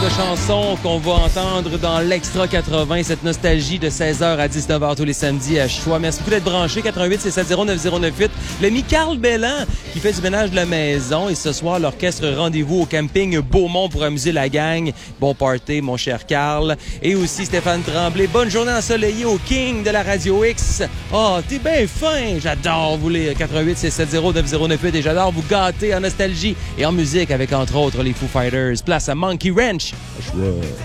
de chansons qu'on va entendre dans l'Extra 80, cette nostalgie de 16h à 19h tous les samedis à choix. Merci beaucoup d'être branché. 88 670 9098. L'ami Carl Bellan qui fait du ménage de la maison. Et ce soir, l'orchestre rendez-vous au camping Beaumont pour amuser la gang. Bon party, mon cher Carl. Et aussi Stéphane Tremblay. Bonne journée ensoleillée au King de la Radio X. Oh, t'es bien fin. J'adore vous les 88 670 9098 et j'adore vous gâter en nostalgie et en musique avec entre autres les Foo Fighters. Place à Monkey Ranch.